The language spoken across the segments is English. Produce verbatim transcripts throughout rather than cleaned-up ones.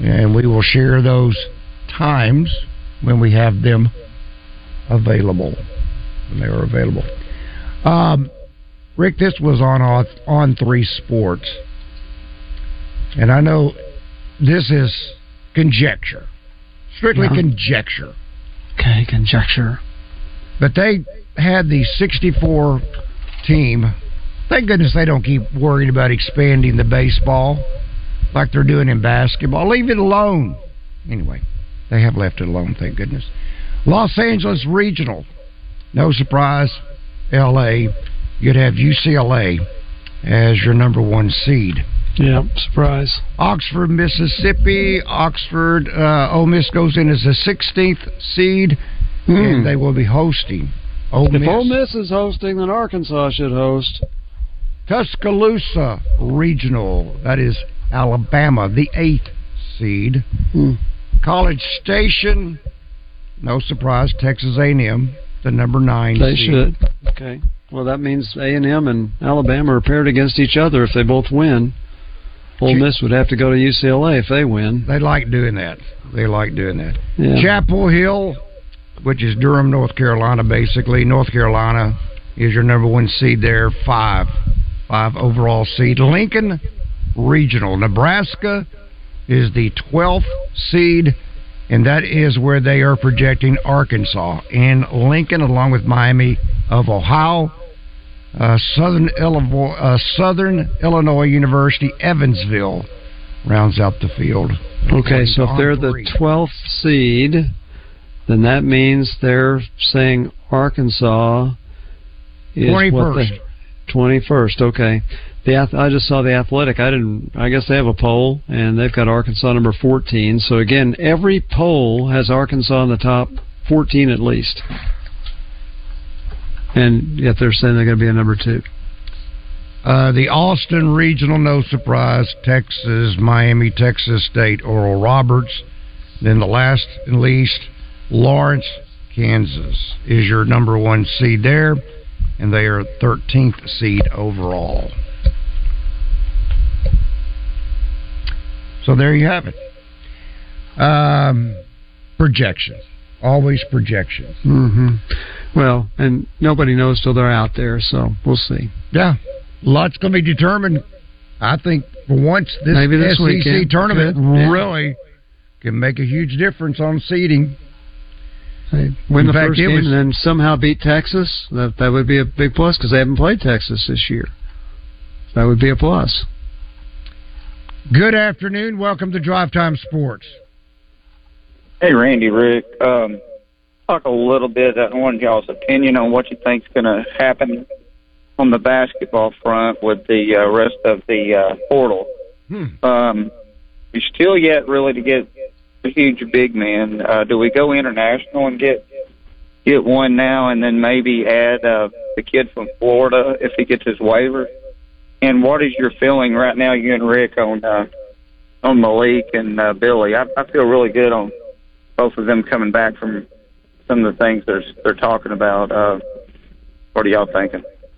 and we will share those times when we have them available. When they are available. Um, Rick, this was on on three Sports, and I know this is conjecture, strictly yeah. conjecture. Okay, conjecture. But they had the sixty-four team. Thank goodness they don't keep worrying about expanding the baseball like they're doing in basketball. Leave it alone. Anyway, they have left it alone, thank goodness. Los Angeles Regional. No surprise, L A. You'd have U C L A as your number one seed. Yeah, surprise. Oxford, Mississippi. Oxford, uh, Ole Miss goes in as the sixteenth seed, mm. and they will be hosting Ole Miss. If Ole Miss is hosting, then Arkansas should host. Tuscaloosa Regional. That is Alabama, the eighth seed. Mm. College Station. No surprise, Texas A and M, the number nine they seed. They should. Okay. Well, that means A and M and Alabama are paired against each other if they both win. Ole Miss would have to go to U C L A if they win. They like doing that. They like doing that. Yeah. Chapel Hill, which is Durham, North Carolina, basically. North Carolina is your number one seed there, five. Five overall seed. Lincoln Regional. Nebraska is the twelfth seed, and that is where they are projecting Arkansas. And Lincoln, along with Miami of Ohio, uh, Southern Illinois, uh, Southern Illinois University, Evansville rounds out the field. Okay, so if they're the twelfth seed, then that means they're saying Arkansas is twenty-first. twenty-first, okay. The I just saw the Athletic. I didn't. I guess they have a poll, and they've got Arkansas number fourteen. So again, every poll has Arkansas in the top fourteen at least, and yet they're saying they're going to be a number two. Uh, the Austin Regional, no surprise. Texas, Miami, Texas State, Oral Roberts. Then the last and least, Lawrence, Kansas is your number one seed there, and they are thirteenth seed overall. So there you have it. Um, projections. Always projections. Mm-hmm. Well, and nobody knows till they're out there, so we'll see. Yeah. Lots going to be determined. I think for once this, Maybe this S E C weekend. tournament yeah. really can make a huge difference on seeding. They win In the fact, first it game was- and then somehow beat Texas. That that would be a big plus because they haven't played Texas this year. That would be a plus. Good afternoon. Welcome to Drive Time Sports. Hey, Randy, Rick. Um, talk a little bit. I want y'all's opinion on what you think's going to happen on the basketball front with the uh, rest of the uh, portal. Hmm. Um, you're still yet really to get a huge big man. Uh, do we go international and get get one now, and then maybe add uh, the kid from Florida if he gets his waiver? And what is your feeling right now, you and Rick, on uh, on Malik and uh, Billy? I, I feel really good on both of them coming back from some of the things they're they're talking about. Uh, what are y'all thinking?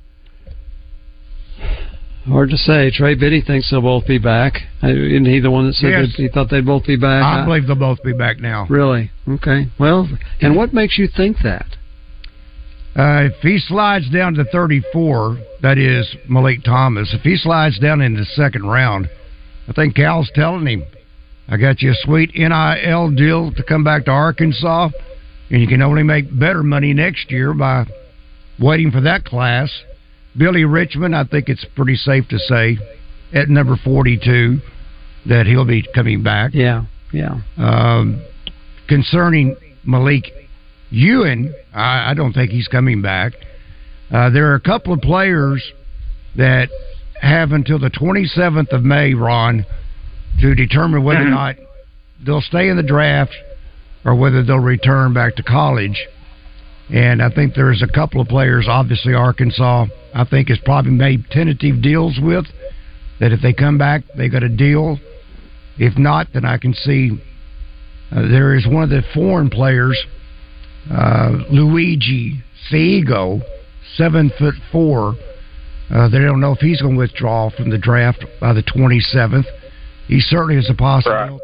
Hard to say. Trey Biddy thinks they'll both be back. Isn't he the one that said Yes. that he thought they'd both be back? I believe they'll both be back now. Really? Okay. Well, and what makes you think that? Uh, if he slides down to thirty-four, that is Malik Thomas, if he slides down in the second round, I think Cal's telling him, I got you a sweet N I L deal to come back to Arkansas, and you can only make better money next year by waiting for that class. Billy Richmond, I think it's pretty safe to say, at number forty-two, that he'll be coming back. Yeah, yeah. Um, concerning Malik Ewan, I, I don't think he's coming back. Uh, there are a couple of players that have until the twenty-seventh of May, Ron, to determine whether or not they'll stay in the draft or whether they'll return back to college. And I think there's a couple of players, obviously Arkansas, I think has probably made tentative deals with, that if they come back, they got a deal. If not, then I can see uh, there is one of the foreign players, uh, Luigi Figo, seven foot four. Uh, they don't know if he's going to withdraw from the draft by the twenty-seventh. He certainly is a possibility. Right.